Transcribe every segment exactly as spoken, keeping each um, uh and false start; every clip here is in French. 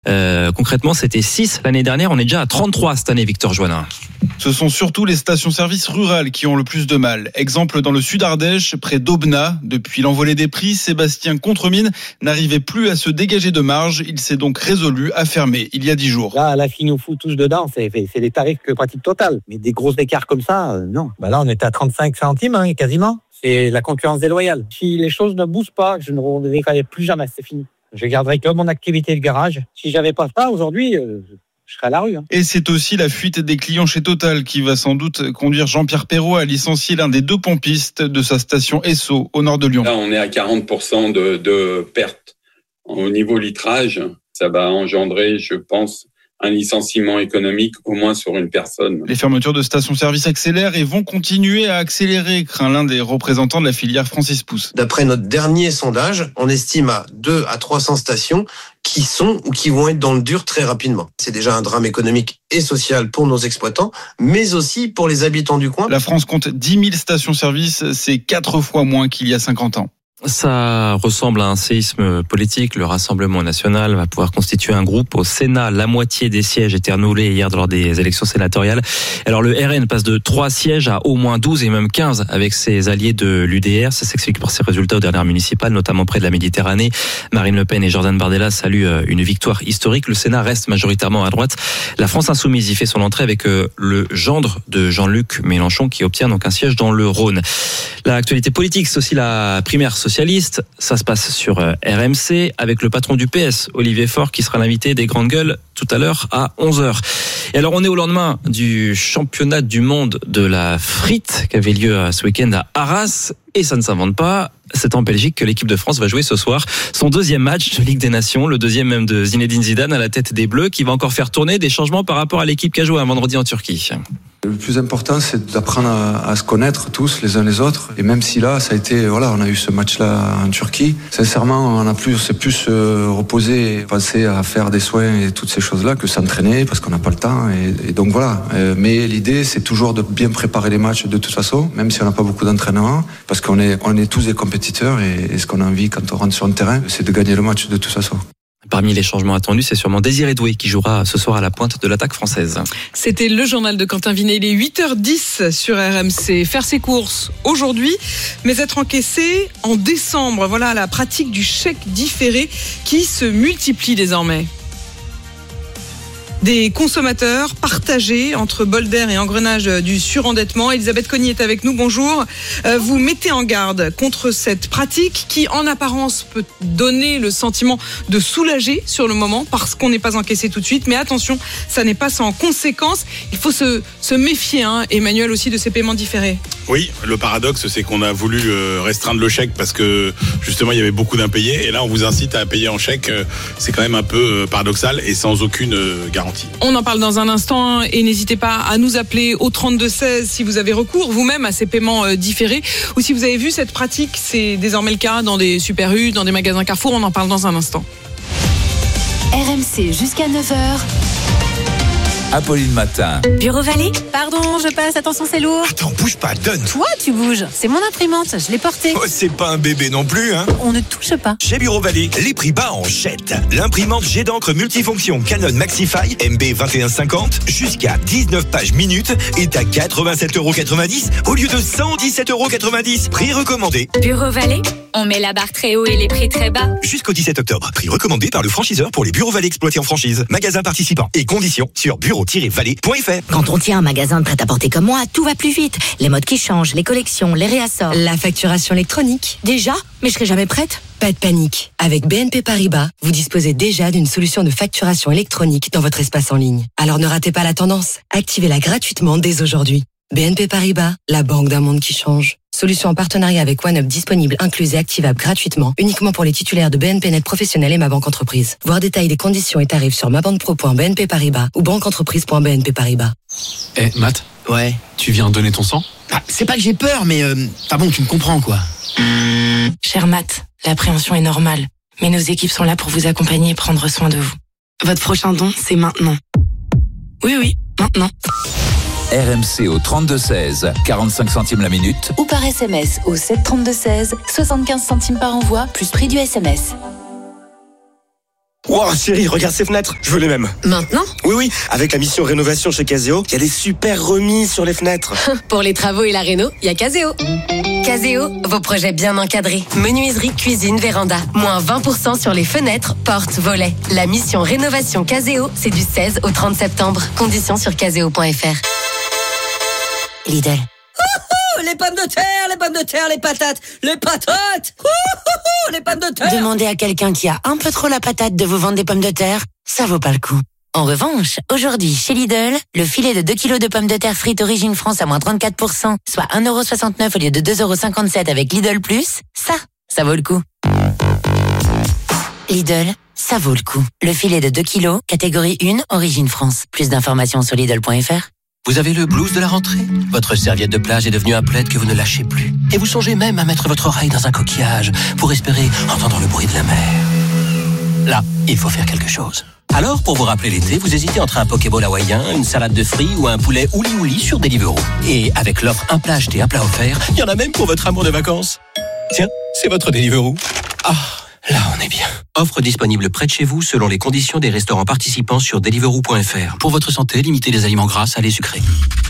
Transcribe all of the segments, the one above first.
Euh, concrètement, c'était six l'année dernière. On est déjà à trente-trois cette année, Victor Joannin. Ce sont surtout les stations-service rurales qui ont le plus de mal. Exemple dans le sud Ardèche, près d'Aubenas. Depuis l'envolée des prix, Sébastien Contremine n'arrivait plus à se dégager de marge. Il s'est donc résolu à fermer il y a dix jours. Là, la fille nous fout tous dedans. C'est, c'est des tarifs que pratique Total. Mais des gros écarts comme ça, euh, non. Bah là, on était à trente-cinq centimes, hein, quasiment. C'est la concurrence déloyale. Si les choses ne bougent pas, je ne reviendrai plus jamais. C'est fini. Je garderai que mon activité de garage. Si j'avais pas ça aujourd'hui, euh, je serais à la rue. Hein. Et c'est aussi la fuite des clients chez Total qui va sans doute conduire Jean-Pierre Perrault à licencier l'un des deux pompistes de sa station Esso au nord de Lyon. Là, on est à quarante pour cent de, de pertes. Au niveau litrage, ça va engendrer, je pense, un licenciement économique au moins sur une personne. Les fermetures de stations-service accélèrent et vont continuer à accélérer, craint l'un des représentants de la filière, Francis Pousse. D'après notre dernier sondage, on estime à deux à trois cents stations qui sont ou qui vont être dans le dur très rapidement. C'est déjà un drame économique et social pour nos exploitants, mais aussi pour les habitants du coin. La France compte dix mille stations-service, c'est quatre fois moins qu'il y a cinquante ans. Ça ressemble à un séisme politique. Le Rassemblement national va pouvoir constituer un groupe au Sénat. La moitié des sièges étaient renouvelés hier lors des élections sénatoriales. Alors le R N passe de trois sièges à au moins douze et même quinze avec ses alliés de l'U D R. Ça s'explique par ses résultats aux dernières municipales, notamment près de la Méditerranée. Marine Le Pen et Jordan Bardella saluent une victoire historique. Le Sénat reste majoritairement à droite. La France insoumise y fait son entrée avec le gendre de Jean-Luc Mélenchon qui obtient donc un siège dans le Rhône. L'actualité politique, c'est aussi la primaire socialiste. Ça se passe sur R M C avec le patron du P S, Olivier Faure, qui sera l'invité des grandes gueules tout à l'heure à onze heures. Et alors on est au lendemain du championnat du monde de la frite qui avait lieu ce week-end à Arras. Et ça ne s'invente pas, c'est en Belgique que l'équipe de France va jouer ce soir son deuxième match de Ligue des Nations, le deuxième même de Zinedine Zidane à la tête des Bleus, qui va encore faire tourner des changements par rapport à l'équipe qui a joué un vendredi en Turquie. Le plus important, c'est d'apprendre à, à se connaître tous les uns les autres. Et même si là, ça a été, voilà, on a eu ce match-là en Turquie. Sincèrement, on a plus, c'est plus euh, reposer, penser à faire des soins et toutes ces choses-là que s'entraîner parce qu'on n'a pas le temps. Et, et donc voilà. Euh, mais l'idée, c'est toujours de bien préparer les matchs de toute façon, même si on n'a pas beaucoup d'entraînement, parce qu'on est, on est tous des compétiteurs et, et ce qu'on a envie quand on rentre sur le terrain, c'est de gagner le match de toute façon. Parmi les changements attendus, c'est sûrement Désiré Doué qui jouera ce soir à la pointe de l'attaque française. C'était le journal de Quentin Vinet. Il est huit heures dix sur R M C. Faire ses courses aujourd'hui, mais être encaissé en décembre. Voilà la pratique du chèque différé qui se multiplie désormais. Des consommateurs partagés entre bol d'air et engrenage du surendettement. Elisabeth Cogny est avec nous, bonjour. Euh, vous mettez en garde contre cette pratique qui, en apparence, peut donner le sentiment de soulager sur le moment parce qu'on n'est pas encaissé tout de suite. Mais attention, ça n'est pas sans conséquences. Il faut se, se méfier, hein, Emmanuel, aussi de ces paiements différés. Oui, le paradoxe, c'est qu'on a voulu restreindre le chèque parce que, justement, il y avait beaucoup d'impayés. Et là, on vous incite à payer en chèque. C'est quand même un peu paradoxal et sans aucune garantie. On en parle dans un instant et n'hésitez pas à nous appeler au trente-deux seize si vous avez recours vous-même à ces paiements différés ou si vous avez vu cette pratique, c'est désormais le cas dans des Super U, dans des magasins Carrefour, on en parle dans un instant. R M C jusqu'à neuf heures. Apolline Matin. Bureau Vallée. Pardon, je passe, attention c'est lourd. Attends, bouge pas, donne. Toi, tu bouges. C'est mon imprimante, je l'ai portée. Oh, c'est pas un bébé non plus, hein. On ne touche pas. Chez Bureau Vallée, les prix bas en jette. L'imprimante jet d'encre multifonction Canon Maxify M B vingt et un cinquante jusqu'à dix-neuf pages minutes est à quatre-vingt-sept euros quatre-vingt-dix au lieu de cent dix-sept euros quatre-vingt-dix. Prix recommandé. Bureau Vallée, on met la barre très haut et les prix très bas. Jusqu'au dix-sept octobre. Prix recommandé par le franchiseur pour les Bureaux Vallée exploités en franchise. Magasin participant et conditions sur bureau tiret vallée point f r. Quand on tient un magasin de prêt-à-porter comme moi, tout va plus vite. Les modes qui changent, les collections, les réassorts. La facturation électronique. Déjà? Mais je serai jamais prête? Pas de panique. Avec B N P Paribas, vous disposez déjà d'une solution de facturation électronique dans votre espace en ligne. Alors ne ratez pas la tendance. Activez-la gratuitement dès aujourd'hui. B N P Paribas, la banque d'un monde qui change. Solution en partenariat avec OneUp disponible, incluse et activable gratuitement, uniquement pour les titulaires de B N P Net Professionnel et Ma Banque Entreprise. Voir détails des conditions et tarifs sur mabanquepro point b n p paribas ou banqueentreprise point b n p paribas. Eh, hey, Matt. Ouais. Tu viens donner ton sang? Ah, c'est pas que j'ai peur, mais euh, ah bon, tu me comprends, quoi. Cher Matt, l'appréhension est normale, mais nos équipes sont là pour vous accompagner et prendre soin de vous. Votre prochain don, c'est maintenant. Oui, oui, maintenant. R M C au trente-deux seize, quarante-cinq centimes la minute. Ou par S M S au sept trente-deux seize, soixante-quinze centimes par envoi, plus prix du S M S. Wow, chérie, regarde ces fenêtres, je veux les mêmes. Maintenant ? Oui, oui, avec la mission rénovation chez Caseo, il y a des super remises sur les fenêtres. Pour les travaux et la réno, il y a Caseo. Caseo, vos projets bien encadrés. Menuiserie, cuisine, véranda. Moins vingt pour cent sur les fenêtres, portes, volets. La mission rénovation Caseo, c'est du seize au trente septembre. Conditions sur caseo point f r. Lidl. Ouhou, les pommes de terre, les pommes de terre, les patates, les patates. Ouhou, les pommes de terre. Demandez à quelqu'un qui a un peu trop la patate de vous vendre des pommes de terre, ça vaut pas le coup. En revanche, aujourd'hui, chez Lidl, le filet de deux kilos de pommes de terre frites Origine France à moins trente-quatre pour cent, soit un euro soixante-neuf au lieu de deux euros cinquante-sept avec Lidl Plus, ça, ça vaut le coup. Lidl, ça vaut le coup. Le filet de deux kilos, catégorie un, Origine France. Plus d'informations sur Lidl point f r. Vous avez le blues de la rentrée ? Votre serviette de plage est devenue un plaid que vous ne lâchez plus. Et vous songez même à mettre votre oreille dans un coquillage pour espérer entendre le bruit de la mer. Là, il faut faire quelque chose. Alors, pour vous rappeler l'été, vous hésitez entre un Pokéball hawaïen, une salade de fruits ou un poulet ouli-ouli sur Deliveroo. Et avec l'offre un plat acheté, un plat offert, il y en a même pour votre amour de vacances. Tiens, c'est votre Deliveroo. Ah, là on est bien. Offre disponible près de chez vous selon les conditions des restaurants participants sur deliveroo point f r. Pour votre santé, limitez les aliments gras, salés, sucrés.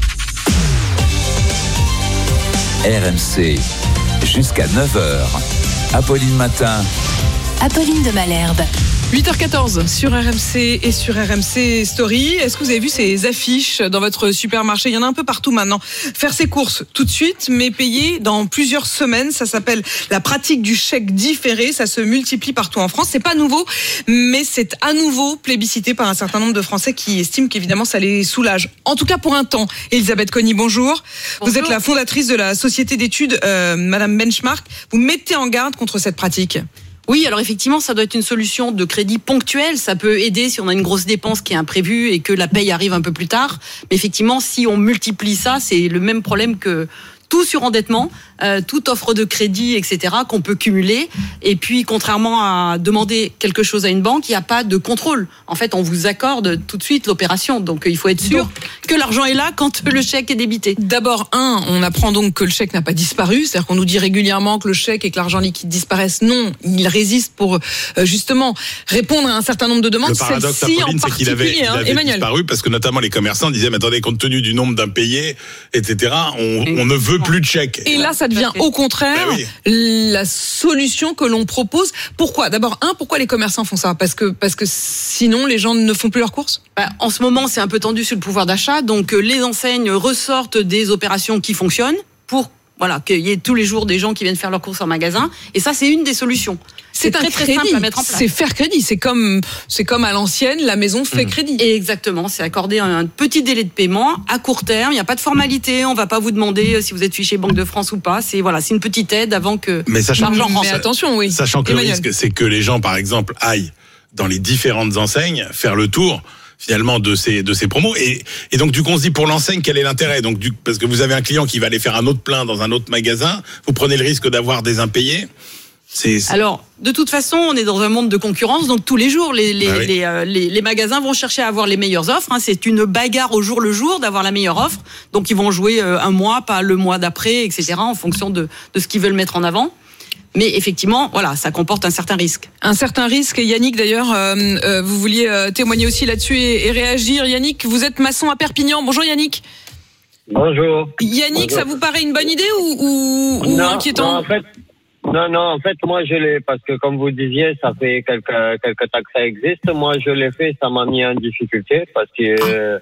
R M C, jusqu'à neuf heures. Apolline Matin. Apolline de Malherbe. huit heures quatorze sur R M C et sur R M C Story. Est-ce que vous avez vu ces affiches dans votre supermarché ? Il y en a un peu partout maintenant. Faire ses courses tout de suite, mais payer dans plusieurs semaines. Ça s'appelle la pratique du chèque différé. Ça se multiplie partout en France. C'est pas nouveau, mais c'est à nouveau plébiscité par un certain nombre de Français qui estiment qu'évidemment ça les soulage. En tout cas pour un temps. Elisabeth Coni, bonjour. bonjour. Vous êtes la fondatrice de la société d'études euh, Madame Benchmark. Vous mettez en garde contre cette pratique. Oui, alors effectivement, ça doit être une solution de crédit ponctuelle. Ça peut aider si on a une grosse dépense qui est imprévue et que la paye arrive un peu plus tard. Mais effectivement, si on multiplie ça, c'est le même problème que tout surendettement, euh, toute offre de crédit, et cetera, qu'on peut cumuler. Et puis, contrairement à demander quelque chose à une banque, il n'y a pas de contrôle. En fait, on vous accorde tout de suite l'opération. Donc, il faut être sûr donc, que l'argent est là quand le chèque est débité. D'abord, un, on apprend donc que le chèque n'a pas disparu. C'est-à-dire qu'on nous dit régulièrement que le chèque et que l'argent liquide disparaissent. Non, il résiste pour, euh, justement, répondre à un certain nombre de demandes. Le paradoxe, Apolline, c'est qu'il avait, il avait hein, disparu parce que notamment les commerçants disaient, mais attendez, compte tenu du nombre d'impayés, et cetera, on, on ne veut plus de chèque. Et là, ça devient au contraire ben oui. la solution que l'on propose. Pourquoi ? D'abord, un, pourquoi les commerçants font ça ? Parce que parce que sinon, les gens ne font plus leurs courses ? Ben, en ce moment, c'est un peu tendu sur le pouvoir d'achat. Donc, les enseignes ressortent des opérations qui fonctionnent pour voilà qu'il y ait tous les jours des gens qui viennent faire leurs courses en magasin. Et ça, c'est une des solutions. C'est, c'est très, un très crédit. simple à mettre en place. C'est faire crédit. C'est comme, c'est comme à l'ancienne, la maison fait mmh. crédit. Et exactement. C'est accorder un petit délai de paiement à court terme. Il n'y a pas de formalité. On ne va pas vous demander si vous êtes fiché Banque de France ou pas. C'est, voilà, c'est une petite aide avant que mais sachant, l'argent rentre. Mais attention, oui. Sachant que Emmanuel. Le risque, c'est que les gens, par exemple, aillent dans les différentes enseignes faire le tour finalement de ces de ces promos et et donc du coup on se dit pour l'enseigne quel est l'intérêt donc du parce que vous avez un client qui va aller faire un autre plein dans un autre magasin, vous prenez le risque d'avoir des impayés. C'est, c'est... Alors, de toute façon, on est dans un monde de concurrence, donc tous les jours, les les, ah oui. les, euh, les, les magasins vont chercher à avoir les meilleures offres. Hein. C'est une bagarre au jour le jour d'avoir la meilleure offre. Donc, ils vont jouer euh, un mois, pas le mois d'après, et cetera, en fonction de, de ce qu'ils veulent mettre en avant. Mais effectivement, voilà, ça comporte un certain risque. Un certain risque. Et Yannick, d'ailleurs, euh, euh, vous vouliez euh, témoigner aussi là-dessus et, et réagir. Yannick, vous êtes maçon à Perpignan. Bonjour Yannick. Bonjour. Yannick, Bonjour. Ça vous paraît une bonne idée ou, ou, ou non, inquiétant ? Non, en fait, non, non, en fait, moi je l'ai, parce que comme vous disiez, ça fait quelques, quelques temps que ça existe. Moi je l'ai fait, ça m'a mis en difficulté, parce que euh,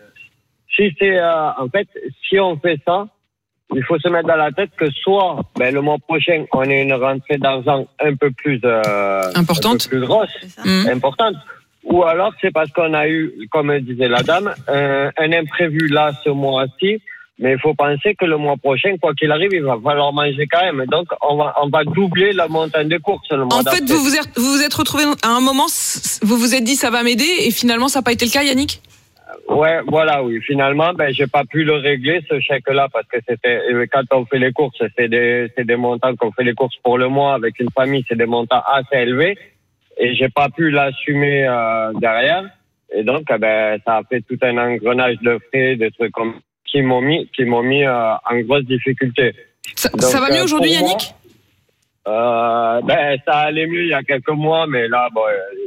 si c'est, euh, en fait, si on fait ça, il faut se mettre dans la tête que soit, ben, le mois prochain, on a une rentrée d'argent un peu plus, euh, importante, un peu plus grosse, mmh. importante, ou alors c'est parce qu'on a eu, comme disait la dame, un, un imprévu là ce mois-ci. Mais il faut penser que le mois prochain, quoi qu'il arrive, il va falloir manger quand même. Donc, on va, on va doubler la montagne de courses le mois En fait, d'après. vous vous êtes, vous vous êtes retrouvé à un moment, vous vous êtes dit ça va m'aider, et finalement ça n'a pas été le cas, Yannick ? Ouais, voilà, oui. Finalement, ben, j'ai pas pu le régler, ce chèque-là, parce que c'était, quand on fait les courses, c'est des, c'est des montants qu'on fait les courses pour le mois avec une famille, c'est des montants assez élevés. Et j'ai pas pu l'assumer, euh, derrière. Et donc, ben, ça a fait tout un engrenage de frais, des trucs comme qui m'ont mis, qui m'ont mis euh, en grosse difficulté. Ça, Donc, ça va mieux euh, aujourd'hui, Yannick ? euh, Ben, ça allait mieux il y a quelques mois, mais là, bon, euh,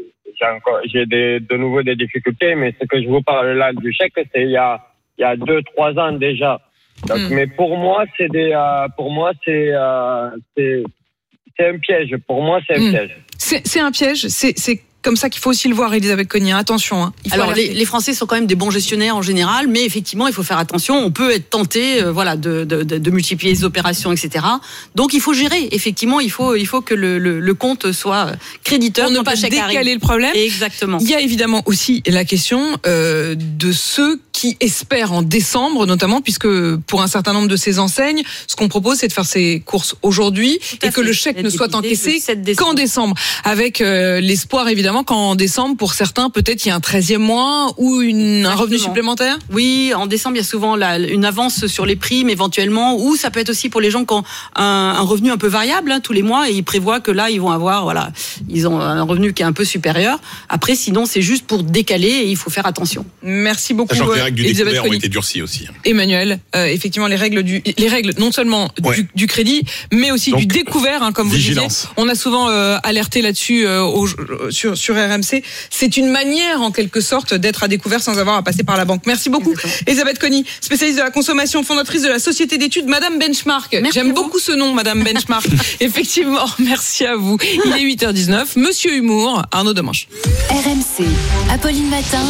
j'ai encore, j'ai des, de nouveau des difficultés, mais ce que je vous parle là du chèque, c'est il y a, il y a deux, trois ans déjà. Donc, mm. mais pour moi, c'est des, euh, pour moi, c'est, euh, c'est, c'est un piège. Pour moi, c'est un mm. piège. C'est, c'est un piège. C'est, c'est comme ça qu'il faut aussi le voir, Elisabeth Cognier. Attention. Hein. Il faut Alors, les, les Français sont quand même des bons gestionnaires en général, mais effectivement, il faut faire attention. On peut être tenté, euh, voilà, de, de, de, de multiplier les opérations, et cetera. Donc, il faut gérer. Effectivement, il faut, il faut que le, le, le compte soit créditeur. On ne pas décaler arrive. le problème. Exactement. Il y a évidemment aussi la question euh, de ceux qui espèrent en décembre, notamment, puisque pour un certain nombre de ces enseignes, ce qu'on propose, c'est de faire ses courses aujourd'hui et que le chèque ne soit encaissé qu'en décembre, avec euh, l'espoir évidemment qu'en décembre, pour certains, peut-être il y a un treizième mois ou une, un revenu supplémentaire. Oui, en décembre, il y a souvent la, une avance sur les primes éventuellement, ou ça peut être aussi pour les gens qui ont un, un revenu un peu variable hein, tous les mois et ils prévoient que là, ils vont avoir, voilà, ils ont un revenu qui est un peu supérieur. Après, sinon, c'est juste pour décaler et il faut faire attention. Merci beaucoup. Sachant que les règles du découvert ont été durcies aussi. Emmanuel, euh, effectivement, les règles du, les règles non seulement ouais. du, du crédit, mais aussi Donc, du découvert, hein, comme vigilance. Vous disiez. On a souvent euh, alerté là-dessus euh, au, sur, sur R M C. C'est une manière, en quelque sorte, d'être à découvert sans avoir à passer par la banque. Merci beaucoup. Elisabeth Cognier, spécialiste de la consommation, fondatrice de la société d'études Madame Benchmark. Merci J'aime beaucoup ce nom, Madame Benchmark. Effectivement, merci à vous. Il est huit heures dix-neuf. Monsieur Humour, Arnaud Demanche. R M C, Apolline Matin.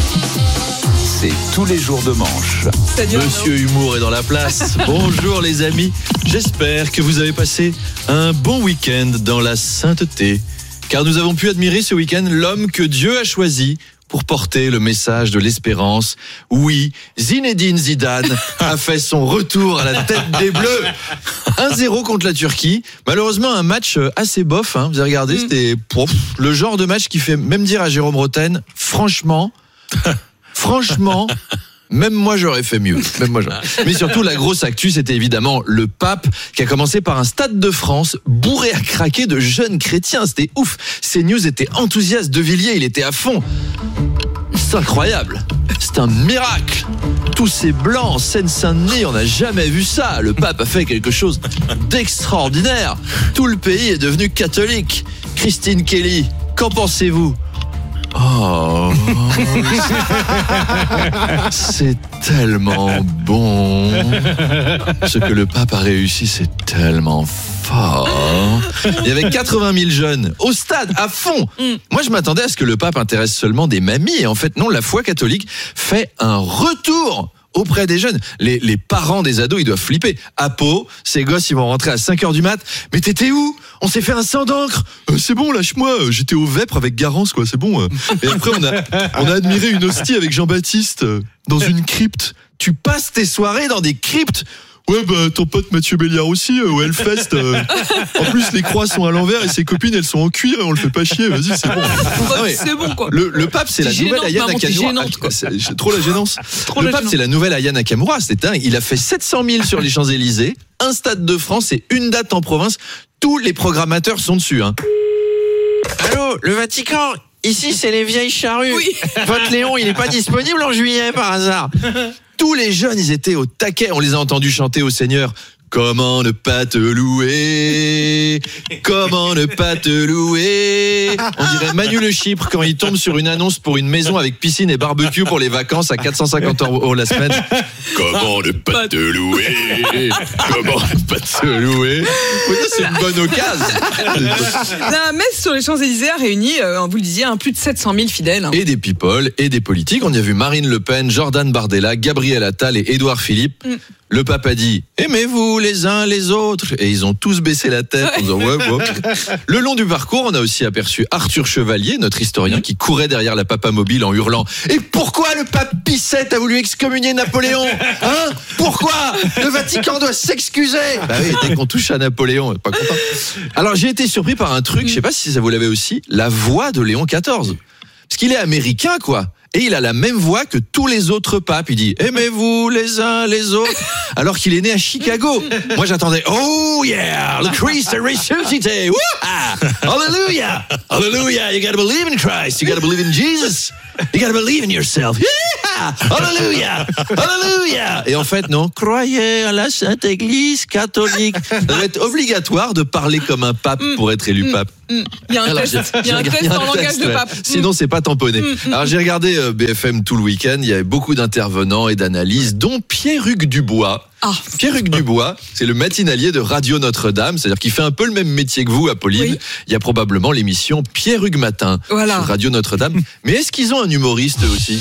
C'est tous les jours de manche. Monsieur Humour est dans la place. Bonjour les amis. J'espère que vous avez passé un bon week-end dans la sainteté. Car nous avons pu admirer ce week-end l'homme que Dieu a choisi pour porter le message de l'espérance. Oui, Zinedine Zidane a fait son retour à la tête des Bleus. un zéro contre la Turquie. Malheureusement, un match assez bof. Hein. Vous avez regardé, mm. c'était pouf, le genre de match qui fait même dire à Jérôme Rotten, franchement... Franchement, même moi j'aurais fait mieux. Même moi, j'aurais... Mais surtout la grosse actu, c'était évidemment le pape qui a commencé par un stade de France bourré à craquer de jeunes chrétiens. C'était ouf. CNews était enthousiaste. De Villiers, il était à fond. C'est incroyable. C'est un miracle. Tous ces blancs en Seine-Saint-Denis, on n'a jamais vu ça. Le pape a fait quelque chose d'extraordinaire. Tout le pays est devenu catholique. Christine Kelly, qu'en pensez-vous ? Oh, c'est tellement bon. Ce que le pape a réussi, c'est tellement fort. Il y avait quatre-vingt mille jeunes au stade, à fond. Moi, je m'attendais à ce que le pape intéresse seulement des mamies. Et en fait, non, la foi catholique fait un retour auprès des jeunes. Les, les parents des ados, ils doivent flipper. À Pau, ces gosses, ils vont rentrer à cinq heures du mat. Mais t'étais où ? On s'est fait un sang d'encre. Euh, c'est bon, lâche-moi. J'étais au Vêpres avec Garance, quoi. C'est bon. Et après, on a, on a admiré une hostie avec Jean-Baptiste dans une crypte. Tu passes tes soirées dans des cryptes. Ouais, bah, ton pote Mathieu Béliard aussi, euh, au Hellfest. Euh, en plus, les croix sont à l'envers et ses copines, elles sont en cuir et on le fait pas chier. Vas-y, c'est bon. Ah ouais. C'est bon, quoi. Le, le pape, c'est, c'est la nouvelle Aya Nakamura. C'est, c'est trop la gênance. Trop le la pape, gênance. C'est la nouvelle Aya Nakamura. C'est dingue. Il a fait sept cent mille sur les Champs-Élysées, un stade de France et une date en province. Tous les programmateurs sont dessus. Hein. Allô, le Vatican. Ici, c'est les vieilles charrues. Oui. Votre Léon, il est pas disponible en juillet par hasard. Tous les jeunes, ils étaient au taquet. On les a entendus chanter au Seigneur. Comment ne pas te louer? Comment ne pas te louer? On dirait Manu Le Chypre quand il tombe sur une annonce pour une maison avec piscine et barbecue pour les vacances à quatre cent cinquante euros la semaine. Comment ne pas te louer? Comment ne pas te louer? C'est une bonne occasion. La messe sur les Champs-Élysées a réuni, euh, vous le disiez, un plus de sept cent mille fidèles. Hein. Et des people, et des politiques. On y a vu Marine Le Pen, Jordan Bardella, Gabriel Attal et Édouard Philippe. Mm. Le pape a dit « Aimez-vous les uns les autres ?» Et ils ont tous baissé la tête en disant « Ouais, bon. » Le long du parcours, on a aussi aperçu Arthur Chevalier, notre historien, qui courait derrière la papa mobile en hurlant « Et pourquoi le pape Pissette a voulu excommunier Napoléon? Hein? Pourquoi? Le Vatican doit s'excuser !» Bah oui, dès qu'on touche à Napoléon, pas content. Alors j'ai été surpris par un truc, je sais pas si ça vous l'avait aussi, la voix de Léon quatorze. Parce qu'il est américain, quoi. Et il a la même voix que tous les autres papes. Il dit « Aimez-vous les uns les autres ?» alors qu'il est né à Chicago. Moi, j'attendais « Oh yeah, le Christ est ressuscité. Wouah! Hallelujah! Hallelujah! You gotta believe in Christ. You gotta believe in Jesus. You gotta believe in yourself. Yeah! Hallelujah! Hallelujah! » Et en fait, non. Croyez à la Sainte Église catholique. Ça doit être obligatoire de parler comme un pape pour être élu pape. Mm. Il y a un Alors, test, j'ai- il y a un j'ai test regardé en langage test, de ouais. pape. Sinon, c'est pas tamponné. Mm, mm, Alors, j'ai regardé euh, B F M tout le week-end. Il y avait beaucoup d'intervenants et d'analyses, dont Pierre-Hugues Dubois. Ah. Pierre-Hugues Dubois, c'est le matinalier de Radio Notre-Dame, c'est-à-dire qu'il fait un peu le même métier que vous, Apolline. Oui. Il y a probablement l'émission Pierre-Hugues Matin Voilà. sur Radio Notre-Dame. Mais est-ce qu'ils ont un humoriste aussi?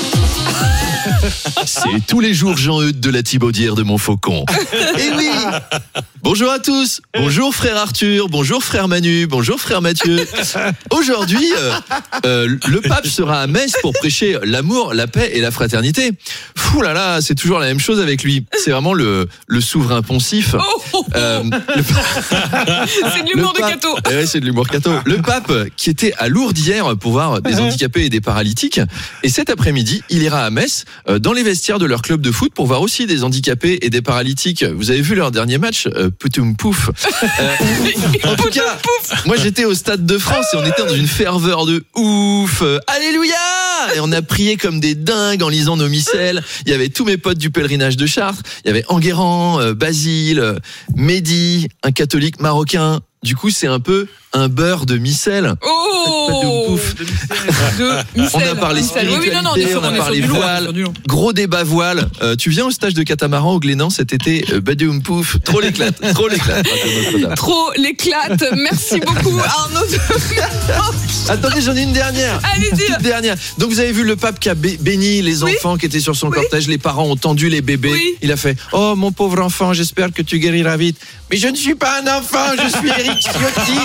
C'est tous les jours Jean-Eudes de la Thibaudière de Montfaucon. Eh oui. Bonjour à tous. Bonjour frère Arthur. Bonjour frère Manu. Bonjour frère Mathieu. Aujourd'hui, euh, euh, le pape sera à Metz pour prêcher l'amour, la paix et la fraternité. Fou là là, c'est toujours la même chose avec lui. C'est vraiment le, le souverain poncif. Oh, oh, oh. Euh, le- C'est de l'humour le de pape- Cato. Eh ouais, c'est de l'humour Cato. Le pape qui était à Lourdes hier pour voir des handicapés et des paralytiques. Et cet après-midi, il ira à Metz euh, dans les vestiaires de leur club de foot pour voir aussi des handicapés et des paralytiques. Vous avez vu leur dernier match, euh, Poutoum Pouf. Euh, en tout cas, moi j'étais au Stade de France et on était dans une ferveur de ouf. Euh, Alléluia! Et on a prié comme des dingues en lisant nos missels. Il y avait tous mes potes du pèlerinage de Chartres. Il y avait Enguerrand, euh, Basile, euh, Mehdi, un catholique marocain. Du coup, c'est un peu un beurre de missel. Oh Pouf. De On a parlé Missel. spiritualité, Oui, oui, non, non, on est sur- on a on est parlé sur du lourd, voile, sur du lourd. gros débat voile. Euh, tu viens au stage de catamaran au Glénan cet été, euh, Badoum Pouf, trop l'éclate, trop l'éclate. Trop l'éclate. Merci beaucoup, Arnaud. Attendez, j'en ai une dernière. Allez-y. Une petite dernière. Donc vous avez vu le pape qui a bé- béni les enfants qui étaient sur son cortège, les parents ont tendu les bébés. Oui. Il a fait « Oh mon pauvre enfant, j'espère que tu guériras vite. » Mais je ne suis pas un enfant, je suis Eric Ciotti.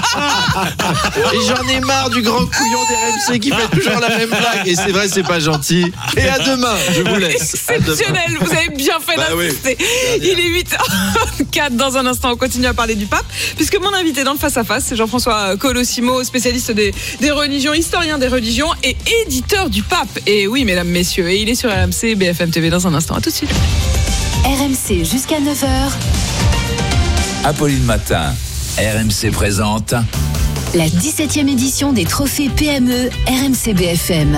Et j'en ai marre du grand couillon des R M C qui fait toujours la même blague. Et c'est vrai, c'est pas gentil. Et à demain, je vous laisse. À demain. Exceptionnel, vous avez bien fait Bah oui. d'insister. Il est huit heures vingt-quatre. Dans un instant, on continue à parler du pape, puisque mon invité dans le face-à-face, c'est Jean-François Colossimo, spécialiste des, des religions, historien des religions et éditeur du pape. Et oui, mesdames, messieurs, et il est sur R M C, B F M T V dans un instant. À tout de suite. R M C jusqu'à neuf heures. Apolline Matin, R M C présente La dix-septième édition des trophées P M E R M C B F M.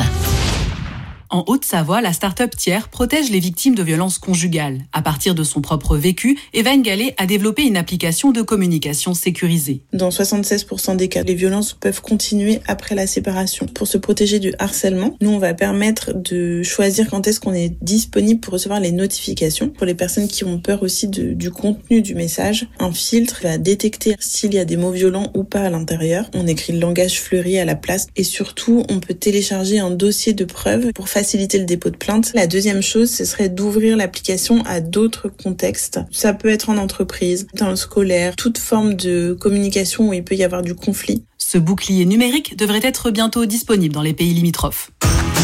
En Haute-Savoie, la start-up Tiers protège les victimes de violences conjugales. À partir de son propre vécu, Eva Gallet a développé une application de communication sécurisée. Dans soixante-seize pour cent des cas, les violences peuvent continuer après la séparation. Pour se protéger du harcèlement, nous, on va permettre de choisir quand est-ce qu'on est disponible pour recevoir les notifications. Pour les personnes qui ont peur aussi de, du contenu du message, un filtre va détecter s'il y a des mots violents ou pas à l'intérieur. On écrit le langage fleuri à la place et surtout, on peut télécharger un dossier de preuves pour faciliter le dépôt de plainte. La deuxième chose, ce serait d'ouvrir l'application à d'autres contextes. Ça peut être en entreprise, dans le scolaire, toute forme de communication où il peut y avoir du conflit. Ce bouclier numérique devrait être bientôt disponible dans les pays limitrophes.